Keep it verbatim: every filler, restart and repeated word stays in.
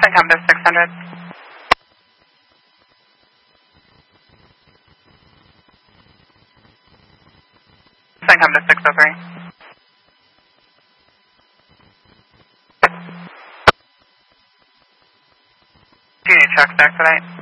Send Compass six hundred. Send Compass six oh three. Do you need trucks there tonight?